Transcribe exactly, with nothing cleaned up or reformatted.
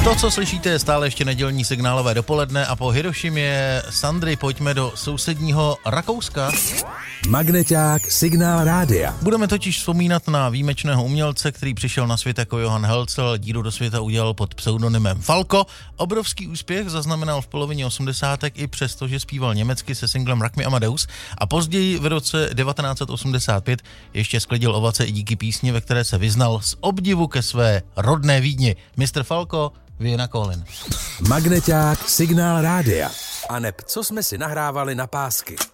To, co slyšíte, je stále ještě nedělní signálové dopoledne a po Hirošimě Sandry pojďme do sousedního Rakouska. Magneťák Signál rádia. Budeme totiž vzpomínat na výjimečného umělce, který přišel na svět jako Johann Hölzel, díru do světa udělal pod pseudonymem Falco. Obrovský úspěch zaznamenal v polovině osmdesátek i přesto, že zpíval německy se singlem Rock Me Amadeus a později v roce devatenáct set osmdesát pět ještě sklidil ovace i díky písni, ve které se vyznal z obdivu ke své rodné Vídni. mister Falco, Vienna Calling. Magneťák Signál rádia. A neb, co jsme si nahrávali na pásky.